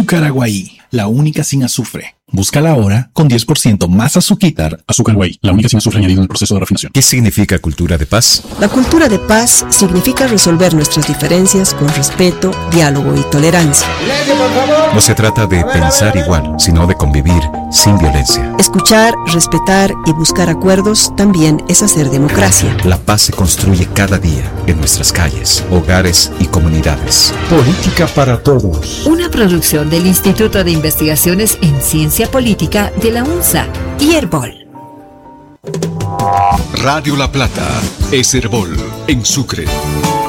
Azúcar Aguaí, la única sin azufre. Búscala ahora con 10% más azúcar. Azúcar Aguaí, la única sin azufre añadido en el proceso de refinación. ¿Qué significa cultura de paz? La cultura de paz significa resolver nuestras diferencias con respeto, diálogo y tolerancia. No se trata de pensar igual, sino de convivir sin violencia. Escuchar, respetar y buscar acuerdos también es hacer democracia. La paz se construye cada día en nuestras calles, hogares y comunidades. Política para todos. Una producción del Instituto de Investigaciones en Ciencia Política de la UNSA y Herbol. Radio La Plata es Herbol en Sucre.